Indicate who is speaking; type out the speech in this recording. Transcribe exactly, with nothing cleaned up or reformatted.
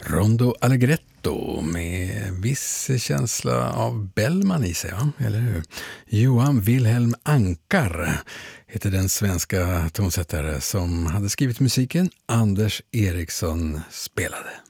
Speaker 1: Rondo Allegretto med viss känsla av Bellman i sig, va? Eller hur? Johan Wilhelm Ankar heter den svenska tonsättare som hade skrivit musiken. Anders Eriksson spelade.